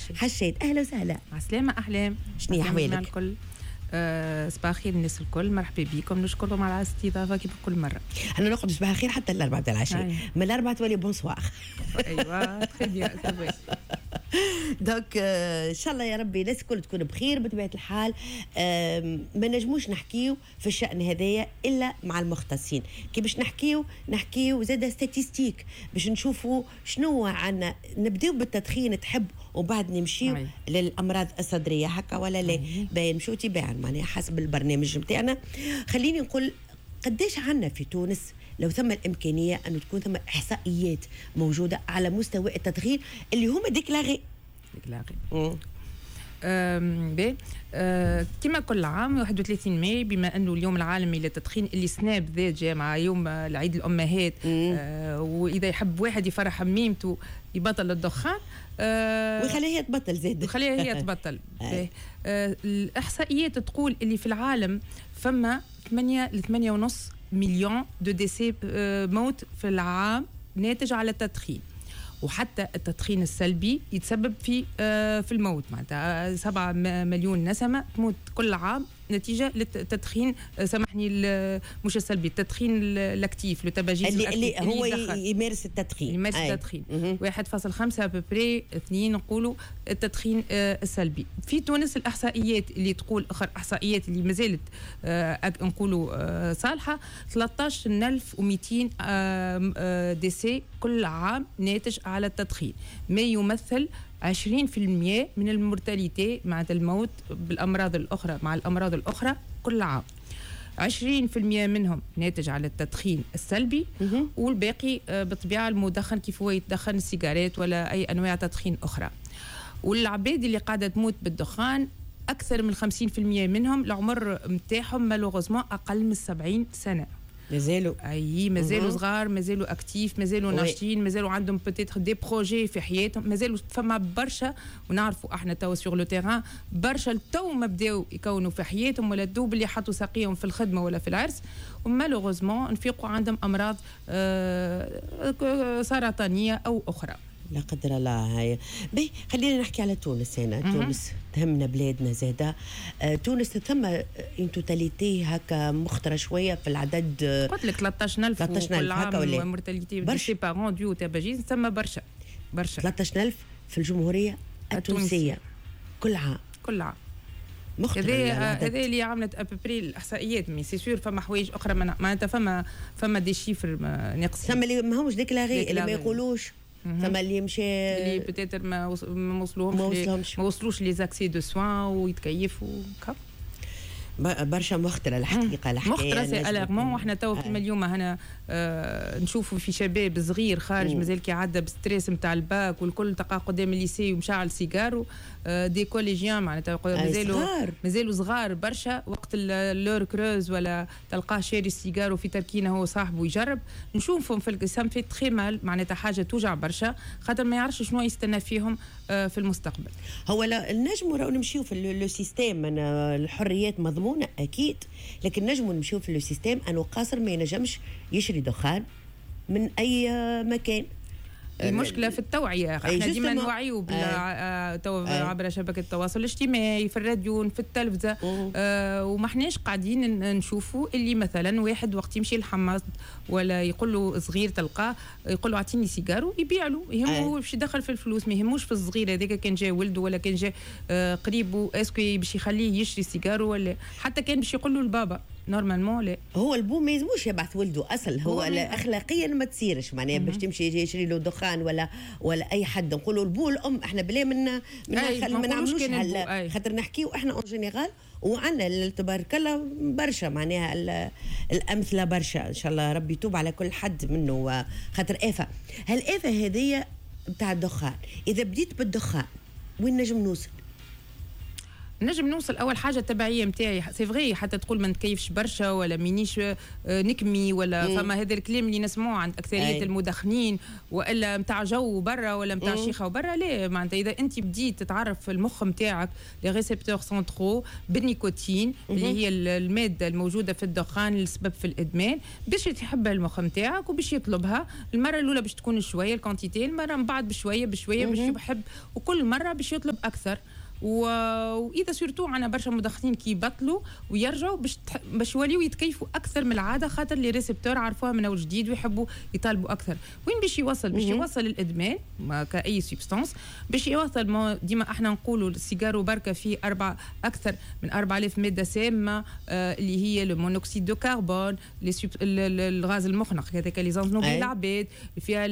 حشيت اهلا وسهلا. عسلامة أحلام. شنو أحوالك؟ الكل صباح الخير الناس الكل، مرحبا بكم، نشكركم على الاستضافة كيف كل مرة. احنا نقعد صباح الخير حتى الأربعة تاع العشاء، من الأربعة تولي بونسوار. أيوة تخي بيان سافي. دونك ان شاء الله يا ربي الناس الكل تكون بخير بطبيعه الحال. ما نجموش نحكيو في الشأن هذايا الا مع المختصين، كي باش نحكيو زاد ستاتيستيك باش نشوفوا شنو عندنا. نبداو بالتدخين تحب وبعد نمشيو للامراض الصدريه هكا ولا لا؟ باين مشو تباعا معناها حسب البرنامج نتاعنا. خليني نقول قداش عندنا في تونس لو ثم الامكانيه انه تكون ثم احصائيات موجوده على مستوى التدخين اللي هما ديكلاغي. كما كل عام 31 ماي بما انه اليوم العالمي للتدخين اللي سناب ذات جاء مع يوم العيد الامهات، واذا يحب واحد يفرح ميمته يبطل الدخان ويخليها تبطل زاد وخليها هي تبطل. الاحصائيات تقول اللي في العالم فما 8 ل 8.5 مليون دو ديسي موت في العام ناتج على التدخين، وحتى التدخين السلبي يتسبب في الموت. معناتها 7 مليون نسمة تموت كل عام نتيجة للتدخين. سامحني مش السلبي، التدخين الاكتيف، التباجيز اللي هو يمارس التدخين. 1.5 ببري 2 نقولوا التدخين السلبي. في تونس الإحصائيات اللي تقول آخر إحصائيات اللي مازالت نقولوا صالحة 13,200 ديسي كل عام ناتج على التدخين، ما يمثل 20% من المورتاليتي مع الموت بالأمراض الأخرى مع الأمراض الأخرى كل عام. 20% منهم ناتج على التدخين السلبي، والباقي بالطبيعة المدخن كيف هو يتدخن السيجارات ولا أي أنواع تدخين أخرى. والعباد اللي قاعدة تموت بالدخان أكثر من 50% منهم العمر متاعهم مالوغوزمون أقل من 70 سنة. مازالوا صغار، مازالوا اكتيف، مازالوا ناشطين، مازالوا عندهم بوتيتر دي بروجي في حياتهم، مازالوا فما برشا. ونعرفوا احنا توا سور لو تيران برشا تو ما بداو يكونوا في حياتهم ولا الدوب اللي حطوا ساقيهم في الخدمه ولا في العرس، ومالوغوزمون نفيقوا عندهم امراض سرطانيه او اخرى. لا قدر الله. هاي خلينا نحكي على تونس هنا. تونس تهمنا بلادنا زاده. تونس ثم ان توتاليتي هكا مخترة شويه في العدد. قلت لك 13,000 كل عام مورتاليتي دي سي بارون ديو تباجيز ثم برشا 13,000 في الجمهوريه التونسيه كل عام هذا اللي عملت ابري الاحصائيات. مي سي سور فما حوايج اخرى معناتها فما دي شيفر ناقصين، ثم اللي ما همش ديكلاغي اللي ما يقولوش، ثم اللي مشى اللي بتاتر ما وصلوش لي زاكسي دو سوان ويتكيفوا برشا مخترة الحقيقة. مخترة سي الارمون. واحنا تو كيما اليوم هنا نشوفوا في شباب صغير خارج مازال كي عدى بالستريس نتاع الباك والكل تلقاه قدام الليسي ومشعل سيجارو دي كوليجيان معناتها مازالوا صغار برشا. وقت اللور كروز ولا تلقاه شاري السيجارو في تركينه هو صاحبه يجرب، نشوفهم في القسم في تخي مال معناتها حاجة توجع برشا خاطر ما يعرفش شنو يستنى فيهم في المستقبل. هو نجموا نمشيو في لو سيستيم. الحريات مضمونة أكيد، لكن نجموا نمشيو في لو سيستيم أنه قاصر ما ينجمش يشري دخان من أي مكان. المشكله في التوعيه. احنا ديما نوعيو عبر شبكه التواصل الاجتماعي في الراديو في التلفزه، وما احناش قاعدين نشوفوا اللي مثلا واحد وقت يمشي للحماص ولا يقول له صغير تلقاه يقول له اعطيني سيجارو يبيع له، يهمه باش يدخل في الفلوس، ما يهموش في الصغير هذاك كان جاي ولده ولا كان جاي قريبه اسكو باش يخليه يشري سيجارو ولا حتى كان باش يقول له البابا نورمالمون. لا هو البو ما يلزموش يبعث ولده اصل، هو اخلاقيا ما تصيرش معناها باش تمشي يشري له دخان ولا اي حد. نقولوا البو الام احنا بلا ما نعملوش خاطر نحكيو احنا اون جينيرال، وعندنا تبارك الله برشا معناها الامثله برشا. ان شاء الله ربي يتوب على كل حد منه خاطر آفة. هالآفة هذه بتاع الدخان اذا بديت بالدخان وين نجم نوصل؟ نجم نوصل اول حاجه التبعيه نتاعي سي فغي حتى تقول ما نتكيفش برشا ولا مانيش نكمي ولا فما هذا الكلام اللي نسمعوه عند اكثريه المدخنين والا نتاع جو برا ولا نتاع شيخه وبرا. لا معناتها اذا انت بديت تتعرف في المخ نتاعك لي ريسبتور سنترو بالنيكوتين اللي هي الماده الموجوده في الدخان السبب في الادمان باش يحبها المخ نتاعك وباش يطلبها. المره الاولى باش تكون شويه الكونتيتي، المره من بعد بشويه باش يحب وكل مره باش يطلب اكثر. واذا سورتو عنا برشا مدخنين كي يبطلوا ويرجعوا باش يوليو يتكيفوا اكثر من العاده خاطر لي ريسبتور عرفوها من اول جديد ويحبوا يطالبوا اكثر. وين باش يوصل؟ باش يوصل الادمان كاي سبستانس، باش يوصل ديما احنا نقولوا السيجارو بركه فيه اكثر من 4000 ماده سامه اللي هي المونوكسيد دو كربون، الغاز المخنق هذاك اللي يزنزنوا به العباد، فيها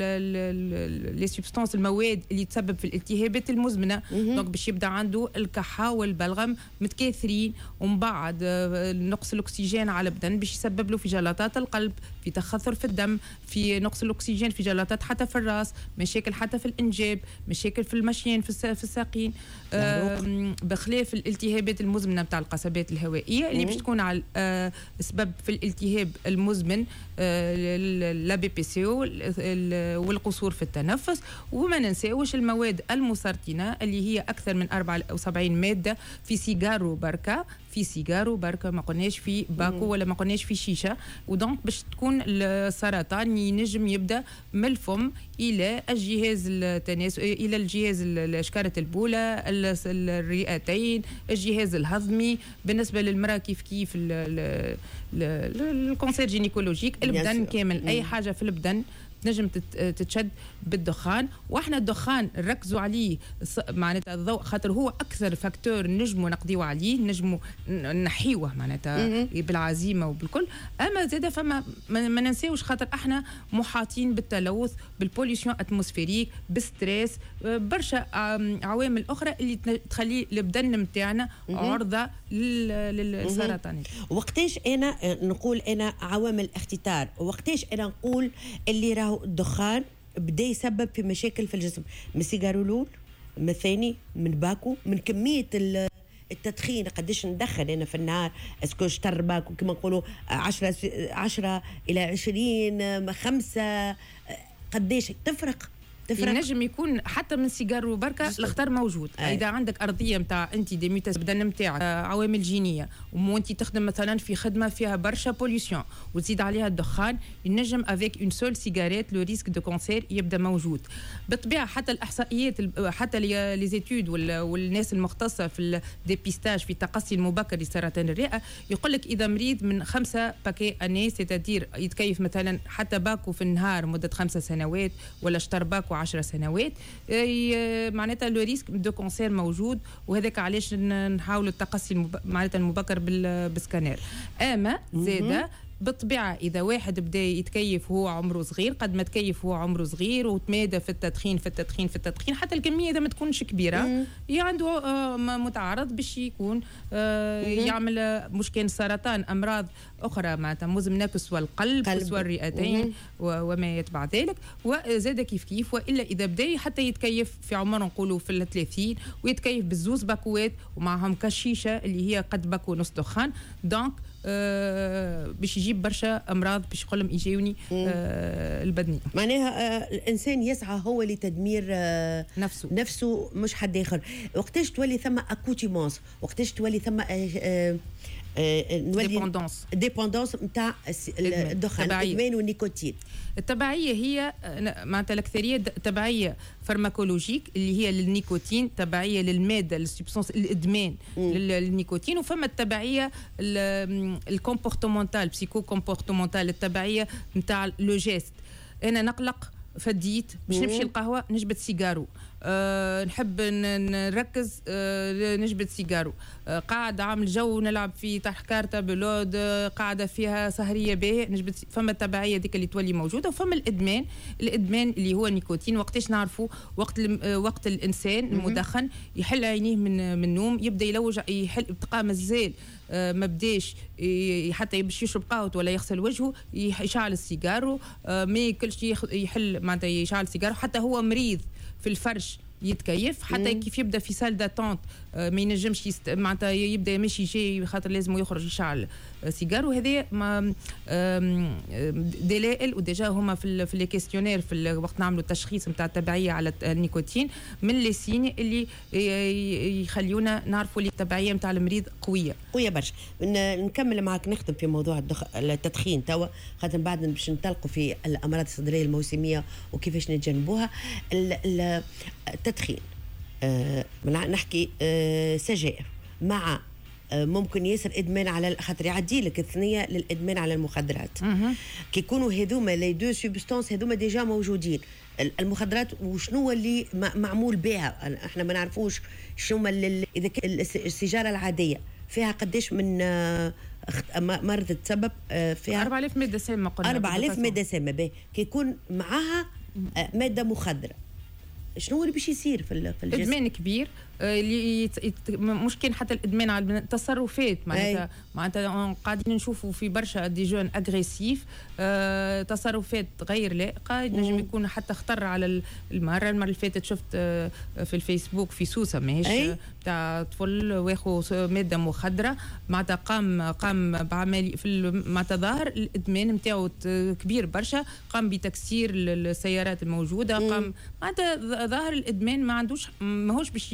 لي سبستانس المواد اللي تسبب في الالتهابات المزمنه. دونك باش يبدا عنده الكحه والبلغم متكاثرين، ومن بعد نقص الاكسجين على البدن باش يسبب له في جلطات القلب، في تخثر في الدم، في نقص الاكسجين، في جلطات حتى في الراس، مشاكل حتى في الانجاب، مشاكل في المشيين في الساقين، بخلاف الالتهابات المزمنه بتاع القصبات الهوائيه اللي باش تكون على سبب في الالتهاب المزمن لا بي بي سي والقصور في التنفس. وما ننساوش المواد المسرطنه اللي هي اكثر من 74 ماده في سيجارو بركه، ما قلناش في باكو ولا ما قلناش في شيشه. ودونك باش تكون السرطان ينجم يبدا من الفم الى الجهاز الى الجهاز شكاره البوله، الرئتين، الجهاز الهضمي. بالنسبه للمراه كيف الكونسير جينيكولوجيك البدن كامل، اي حاجه في البدن تنجم تتشد بالدخان. واحنا الدخان نركزوا عليه معناتها الضوء خاطر هو اكثر فاكتور نجموا نقضيوا عليه، نجموا نحيوه معناتها بالعزيمه وبالكل. اما زاده فما ما ننساوش خاطر احنا محاطين بالتلوث، بالبوليسيون اتموسفيريك، بالستريس، برشا عوامل اخرى اللي تخلي البدن نتاعنا عرضه للسرطان. وقتاش انا نقول انا عوامل اختتار، وقتاش انا نقول اللي راهو الدخان بدا يسبب في مشاكل في الجسم؟ من السيجارو الاول، من الثاني، من باكو، من كميه التدخين قديش ندخن انا في النهار، اسكو شطر باكو كما نقولوا 10 الى 20 5 قديش تفرق؟ ينجم يكون حتى من سيجارو بركه الخطر موجود. اذا عندك ارضيه نتاع انت دي ميتاس بدن نتاعك عوامل جينيه وانت تخدم مثلا في خدمه فيها برشا بوليسيون وتزيد عليها الدخان، ينجم افيك اون سول سيجاريت لو ريسك دو كونسير يبدا موجود. بالطبيعه حتى الاحصائيات حتى لي زيتود والناس المختصه في الديبيستاج في التقصي المبكر لسرطان الرئه يقول لك اذا مريض من 5 باكي اني سيتادير يتكيف مثلا حتى باكو في النهار مده 5 سنوات ولا شطر باكو 10 سنوات، معناتها لو ريسك دو كونسير موجود. وهذاك علاش نحاولوا التقصي معناتها المبكر بالسكانير. اما زاده بالطبيعه اذا واحد بدا يتكيف وهو عمره صغير، قد ما تكيف وهو عمره صغير وتمادى في التدخين حتى الكميه اذا ما تكونش كبيره عنده متعرض باش يكون يعمل مشكل سرطان، امراض اخرى معناتها مزمنه كسوى القلب كسوى الرئتين وما يتبع ذلك. وزاد كيف والا اذا بدا حتى يتكيف في عمر نقولوا في 30 ويتكيف بالزوز باكوات ومعهم كشيشه اللي هي قد باكو نص دخان، دونك باش يجيب برشا امراض باش يقول لهم يجيوني البدني. معناها الانسان يسعى هو لتدمير نفسه مش حد اخر. وقتاش تولي ثم اكوتيمونس، وقتاش تولي ثم ديبوندونس نتاع الدخان، الادمان والنيكوتين. التبعيه هي معناتها الاكثريه تبعيه فارماكولوجيك اللي هي للنيكوتين، تبعيه للماده للسبستانس الادمان للنيكوتين، وفما التبعيه الكومبورتمونتال بسيكو كومبورتمونتال، التبعيه نتاع لو جيست. انا نقلق فديت باش نمشي القهوه نجبد سيجارو، نحب نركز نجبد سيجارو، قاعده عامل جو نلعب في تحت كارتا بلود، قاعده فيها سهريه باهيه نجبد. فما التبعيه ديك اللي تولي موجوده. وفما الادمان اللي هو النيكوتين. وقتاش نعرفوا؟ وقت الانسان المدخن يحل عينيه من النوم، يبدا يلوج، يحل بقى مازال ما بداش حتى باش يشرب قهوه ولا يغسل وجهه يشعل السيجارو، ما ياكلش يحل معناتها يشعل السيجارو. حتى هو مريض في الفرش يتكيف حتى كيف يبدا في سال داتونت ما ينجمش معناتها يبدا يمشي شيء خاطر لازم يخرج يشعل سيجار. وهذا دلائل وديجا هما في لي كيستيونير في وقت نعملوا التشخيص نتاع التبعيه على النيكوتين من لي سين اللي يخليونا نعرفوا اللي التبعيه نتاع المريض قويه برشا. نكمل معك نخدم في موضوع التدخين توا خاطر بعد باش نطلقوا في الامراض الصدريه الموسميه وكيفاش نتجنبوها. التدخين نحكي سجائر مع ممكن ياسر ادمان على خاطر يعدي لك الثنيه للادمان على المخدرات. كي يكونوا هذوما لي دو سوبستانس هذوما ديجا موجودين. المخدرات وشنو اللي معمول بها احنا ما نعرفوش شنو اذا السيجاره العاديه فيها قديش من مرض تسبب فيها 4000 ماده سامه قلنا 4000 ماده سامه به كي يكون معاها ماده مخدره شنو اللي باش يصير في الجسم؟ ادمان كبير اللي مشكل حتى الادمان على التصرفات معناتها قاعدين نشوفوا في برشا دي جون اغريسيف تصرفات غير لائقه ينجم يكون حتى خطر على المره اللي فاتت شفت في الفيسبوك في سوسه ماهيش تاع طفل واخو ماده مخدره معناتها قام بعمليه في معناتها ظاهر الادمان نتاعو كبير برشا قام بتكسير السيارات الموجوده قام معناتها ظاهر الادمان ما عندوش ماهوش باش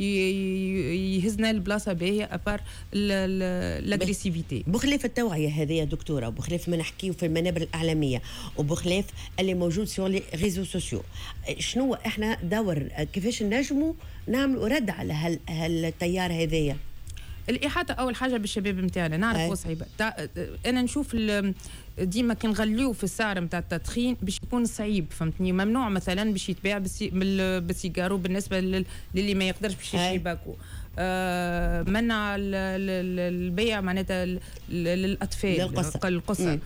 يهزنا البلاصه باهيه ابار الاغريسيفيتي. بخلاف التوعيه هذه يا دكتوره وبخلاف ما نحكيو في المنابر الاعلاميه وبخلاف اللي موجود سور لي ريزو سوسيو شنو احنا دور كيفاش نجموا نعملوا رد على هالتيار هذايا؟ الإحاطة أول حاجة بالشباب نتاعنا نعرفوا صعيبة. أنا نشوف ديما كي نغليو في السعر نتاع التدخين باش يكون صعيب فهمتني ممنوع مثلا باش يتباع بالسيجارو بالنسبة للي ما يقدرش باش يشري باكو. منع البيع معناتها للأطفال القصر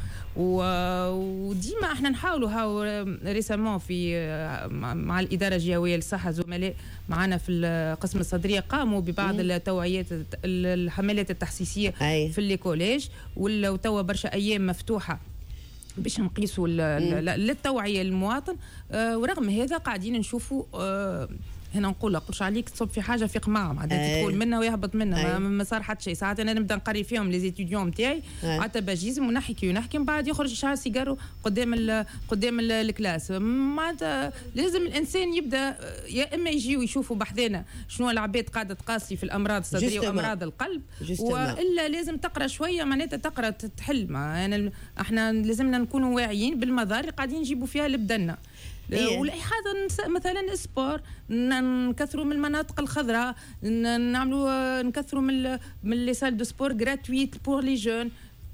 وديما احنا نحاولوا هاو ريسامون في مع الإدارة الجهوية للصحة زملاء معنا في القسم الصدرية قاموا ببعض التوعيات الحملات التحسيسية في الليكوليج وتوا برشا أيام مفتوحة باش نقيسوا للتوعية للمواطن. ورغم هذا قاعدين نشوفوا هنا نقول قلش عليك تصب في حاجه في قماعه معناتها تدخل منها ويهبط منها ما صار حتى شيء. ساعات انا نبدا نقري فيهم لي زيتيديون نتاعي حتى باجيزم ونحكي من بعد يخرج شعر سيجارو قدام الكلاس. معناتها لازم الانسان يبدا يا اما يجيو يشوفوا بحذانا شنو العباد قاعده تقاسي في الامراض الصدريه وامراض القلب والا لازم تقرا شويه معناتها تقرا تحل. احنا لازمنا نكونوا واعيين بالمضار اللي قاعدين نجيبوا فيها لبدنا. والإحاطة مثلا سبور نكثروا من المناطق الخضراء نكثروا من لي سال دو سبور غراتويت بور لي جون.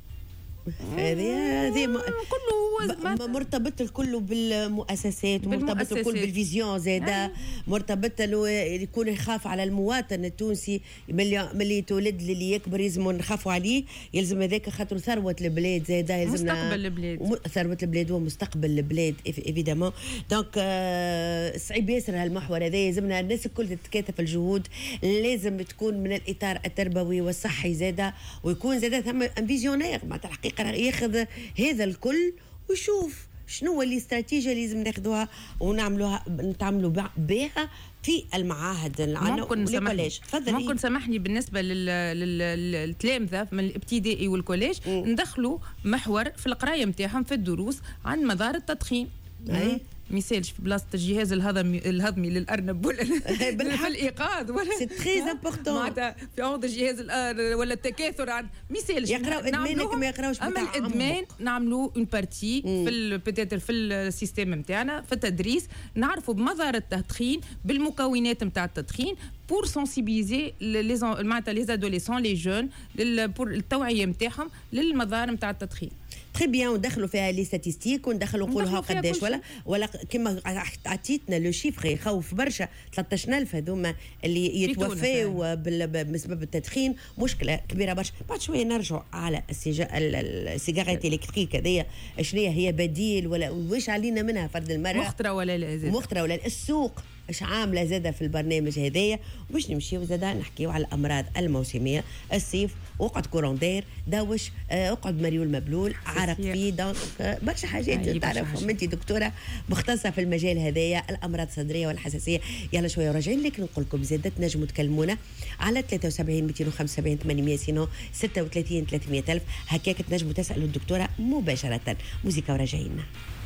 هذه كله مرتبط الكل بالمؤسسات مرتبط الكل بالفيزيون زاده مرتبط يكون يخاف على المواطن التونسي ملي تولد اللي يكبر يلزم نخافوا عليه يلزم هذاك خاطر ثروه البلاد زاده يلزمنا مستقبل البلاد ثروه البلاد ومستقبل البلاد ايفيدامون. دونك صعيب ياسر هالمحور هذا يلزمنا الناس الكل تتكاتف الجهود لازم تكون من الاطار التربوي والصحي زاده ويكون زاده ثم فيزيونير معناتها الحقيقه ياخذ هذا الكل ويشوف شنو الاستراتيجيه اللي لازم ناخذوها ونعملوها نتعاملوا بها في المعاهد والكوليج. ممكن سامحني بالنسبه للتلامذه من الابتدائي والكوليج ندخلوا محور في القرايه نتاعهم في الدروس عن مضار التدخين. ميسالش في بلاصه الجهاز الهضمي للارنب ولا في الايقاظ ولا سي تري امبورطون معناتها في عوض الجهاز ولا التكاثر عن ميسالش يقراو ادمانك ما يقراوش اما الادمان نعملوا اون بارتي في بيتيتر في السيستم نتاعنا في التدريس نعرفوا بمضار التدخين بالمكونات نتاع التدخين pour sensibiliser معناتها لي ادوليسون لي جون بور التوعيه نتاعهم للمضار نتاع التدخين. تري بيان وندخلوا فيها لي ستاتستيك وندخلوا نقولوا قداش ولا كما عطيتنا لو شيفر يخوف برشا 13000 هذوما اللي يتوفاوا بسبب التدخين مشكله كبيره برشا. بعد شويه نرجعوا على السيجارات الكتريك هذيا شنو هي بديل ولا واش علينا منها فرد المرأة مخطره ولا لا مخطره ولا السوق ايش عامله زاده في البرنامج هذايا وباش نمشيو زاده نحكيو على الامراض الموسميه الصيف واقعد كوروندير دوش، اقعد مريول مبلول، عرق فيه، دونك برشا حاجات تعرفهم. انت دكتوره مختصه في المجال هذايا، الامراض الصدريه والحساسيه. يلا شويه وراجعين، لكن نقول لكم زادت تنجموا تكلمونا على 73 275 800 سينو 36 300 الف، هكاك تنجموا تسالوا الدكتوره مباشره. موسيقى وراجعين.